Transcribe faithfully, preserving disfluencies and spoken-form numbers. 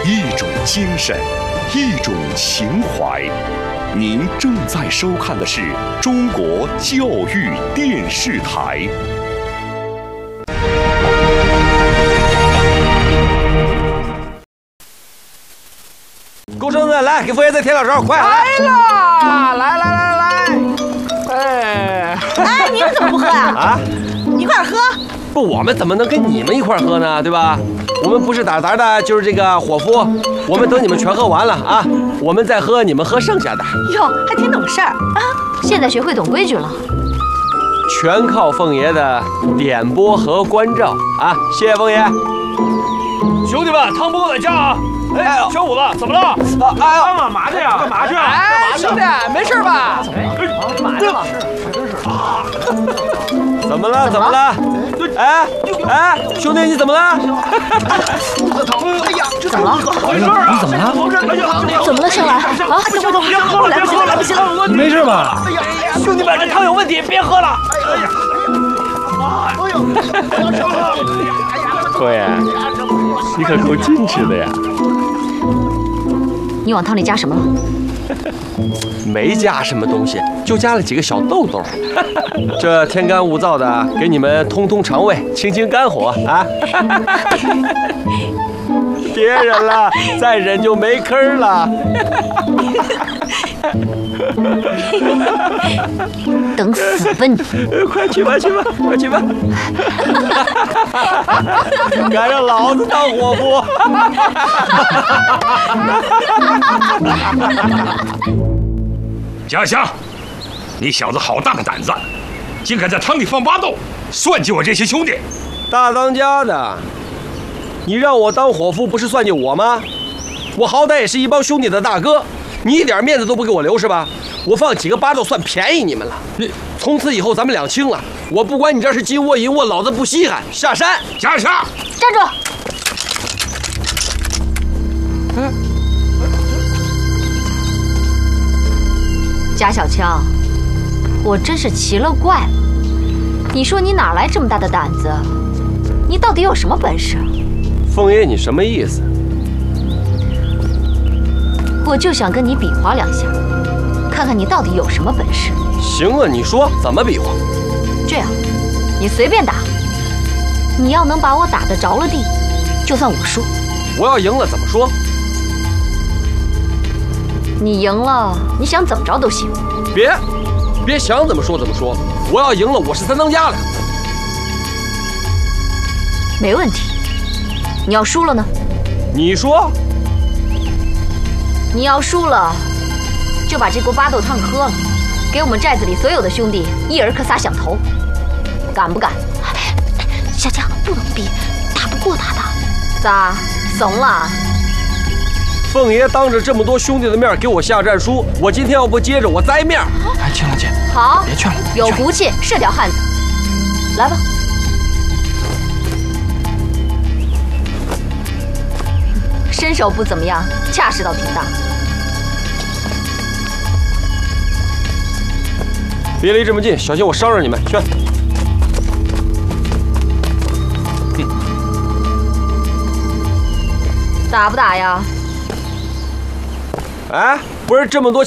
一种精神，一种情怀。您正在收看的是中国教育电视台。 工程的，来给佛爷再添两勺，快！ 来了，来来来来，哎哎，你们怎么不喝呀？ 啊， 一块喝。 不，我们怎么能跟你们一块喝呢？对吧？我们不是打杂的，就是这个伙夫。我们等你们全喝完了啊，我们再喝你们喝剩下的。 哟，还挺懂事儿啊！现在学会懂规矩了。 全靠凤爷的点拨和关照啊！谢谢凤爷。 兄弟们，汤不够再加啊！哎，小五子，怎么了？啊，哎呀，干嘛去呀？干嘛去？哎，兄弟，没事吧？怎么了？干嘛去了？真是啊！ 怎么了？怎么了？哎哎，兄弟，你怎么了？ 肚子疼！哎呀，这怎么了？ 没事啊！ 你怎么了？ 哎呀， 怎么了，盛来？啊，等会等会， 别喝了，别喝了，来不及了！ 你没事吧？ 哎呀，兄弟们，这汤有问题，别喝了！哎呀，哎呦，哎呀， 凤爷，你可够矜持的呀。 你往汤里加什么了？ 没加什么东西，就加了几个小豆豆。这天干物燥的，给你们通通肠胃，清清肝火啊！别忍了，再忍就没坑了。 等死吧你！ 快去吧，去吧，快去吧！敢让老子当伙夫！ 家乡，你小子好大个胆子，竟敢在汤里放巴豆，算计我这些兄弟！ 大当家的，你让我当伙夫，不是算计我吗？我好歹也是一帮兄弟的大哥，你一点面子都不给我留是吧？我放几个巴豆算便宜你们了。你从此以后咱们两清了，我不管你这是金窝银窝，老子不稀罕。下山！ 家乡， 站住！ 嗯。 贾小强，我真是奇了怪了。你说你哪来这么大的胆子？你到底有什么本事？ 凤爷，你什么意思？ 我就想跟你比划两下，看看你到底有什么本事。 行啊，你说怎么比划？ 这样，你随便打，你要能把我打得着了地，就算我输。 我要赢了怎么说？ 你赢了，你想怎么着都行。 别，别想怎么说怎么说。我要赢了，我是三当家的。 没问题。你要输了呢？ 你说。 你要输了，就把这锅巴豆汤喝了，给我们寨子里所有的兄弟一人可仨响头，敢不敢？ 小强，不能比，打不过他的。 咋，怂了？ 凤爷当着这么多兄弟的面给我下战书，我今天要不接着我栽面。 哎，青兰姐， 好， 别劝了， 有骨气，是条汉子。来吧。身手不怎么样，架势倒挺大。 别离这么近，小心我伤着你们。去。 打不打呀？ 哎，不是这么多